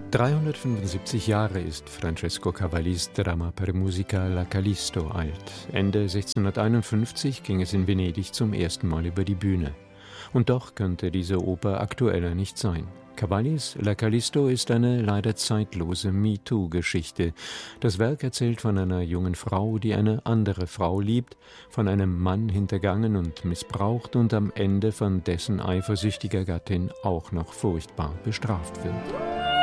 375 Jahre ist Francesco Cavallis Dramma per musica La Callisto alt. Ende 1651 ging es in Venedig zum ersten Mal über die Bühne. Und doch könnte diese Oper aktueller nicht sein. Cavallis La Callisto ist eine leider zeitlose MeToo-Geschichte. Das Werk erzählt von einer jungen Frau, die eine andere Frau liebt, von einem Mann hintergangen und missbraucht und am Ende von dessen eifersüchtiger Gattin auch noch furchtbar bestraft wird.